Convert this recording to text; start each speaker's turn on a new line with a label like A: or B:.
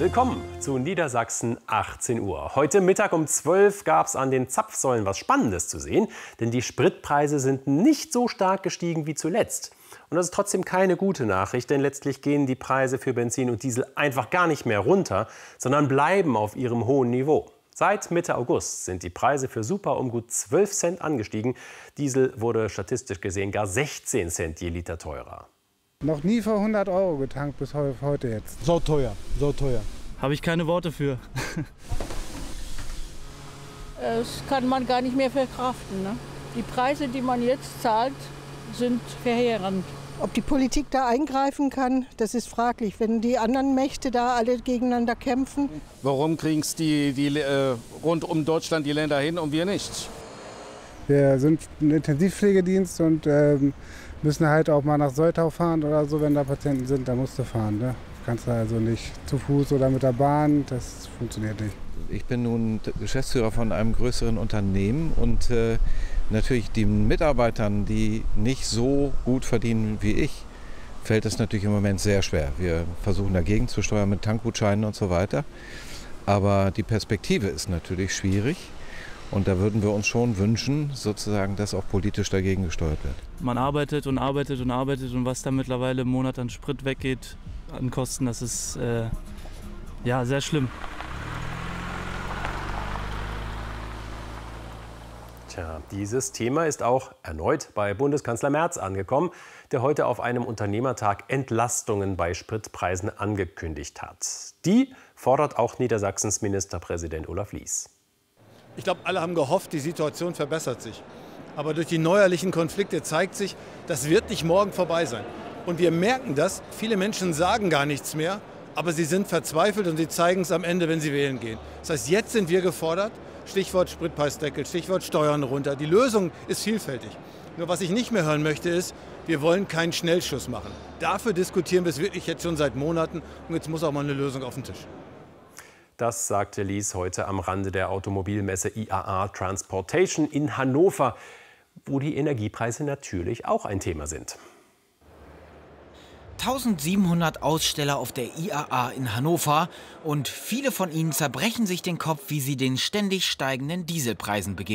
A: Willkommen zu Niedersachsen 18 Uhr. Heute Mittag um 12 gab es an den Zapfsäulen was Spannendes zu sehen, denn die Spritpreise sind nicht so stark gestiegen wie zuletzt. Und das ist trotzdem keine gute Nachricht, denn letztlich gehen die Preise für Benzin und Diesel einfach gar nicht mehr runter, sondern bleiben auf ihrem hohen Niveau. Seit Mitte August sind die Preise für Super um gut 12 Cent angestiegen. Diesel wurde statistisch gesehen gar 16 Cent je Liter teurer.
B: Noch nie für 100 € getankt bis heute jetzt.
C: So teuer, so teuer.
D: Habe ich keine Worte für.
E: Das kann man gar nicht mehr verkraften, ne? Die Preise, die man jetzt zahlt, sind verheerend.
F: Ob die Politik da eingreifen kann, das ist fraglich. Wenn die anderen Mächte da alle gegeneinander kämpfen.
C: Warum kriegen es die rund um Deutschland die Länder hin und wir nicht?
B: Wir sind ein Intensivpflegedienst und müssen halt auch mal nach Soltau fahren oder so, wenn da Patienten sind, da musst du fahren. Ne? Kannst du also nicht zu Fuß oder mit der Bahn, das funktioniert nicht.
G: Ich bin nun Geschäftsführer von einem größeren Unternehmen und natürlich den Mitarbeitern, die nicht so gut verdienen wie ich, fällt es natürlich im Moment sehr schwer. Wir versuchen dagegen zu steuern mit Tankgutscheinen und so weiter. Aber die Perspektive ist natürlich schwierig. Und da würden wir uns schon wünschen, sozusagen, dass auch politisch dagegen gesteuert wird.
D: Man arbeitet und arbeitet und arbeitet und was da mittlerweile im Monat an Sprit weggeht, an Kosten, das ist ja sehr schlimm.
A: Tja, dieses Thema ist auch erneut bei Bundeskanzler Merz angekommen, der heute auf einem Unternehmertag Entlastungen bei Spritpreisen angekündigt hat. Die fordert auch Niedersachsens Ministerpräsident Olaf Lies.
H: Ich glaube, alle haben gehofft, die Situation verbessert sich. Aber durch die neuerlichen Konflikte zeigt sich, das wird nicht morgen vorbei sein. Und wir merken das, viele Menschen sagen gar nichts mehr, aber sie sind verzweifelt und sie zeigen es am Ende, wenn sie wählen gehen. Das heißt, jetzt sind wir gefordert, Stichwort Spritpreisdeckel, Stichwort Steuern runter. Die Lösung ist vielfältig. Nur was ich nicht mehr hören möchte ist, wir wollen keinen Schnellschuss machen. Dafür diskutieren wir es wirklich jetzt schon seit Monaten und jetzt muss auch mal eine Lösung auf den Tisch.
A: Das sagte Lies heute am Rande der Automobilmesse IAA Transportation in Hannover, wo die Energiepreise natürlich auch ein Thema sind.
I: 1700 Aussteller auf der IAA in Hannover und viele von ihnen zerbrechen sich den Kopf, wie sie den ständig steigenden Dieselpreisen begegnen.